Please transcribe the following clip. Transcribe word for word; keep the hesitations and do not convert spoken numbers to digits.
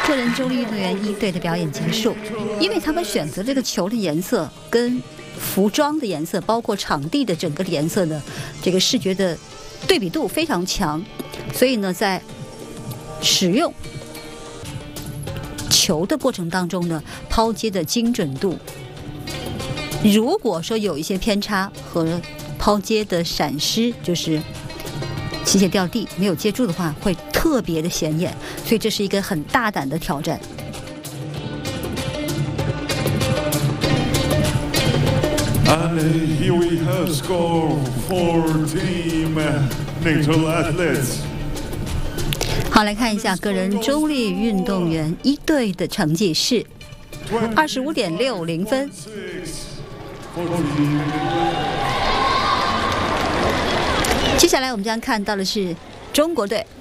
个人中立运动员一队的表演结束，因为他们选择这个球的颜色跟服装的颜色，包括场地的整个的颜色呢，这个视觉的对比度非常强，所以呢，在使用球的过程当中呢，抛接的精准度，如果说有一些偏差和抛接的闪失，就是器械掉地没有接住的话，会特别的显眼，所以这是一个很大胆的挑战。 And here we have score for Team Natural Athletes. 好，来看一下个人中立运动员一队的成绩是二十五点六零分。接下来我们将看到的是中国队。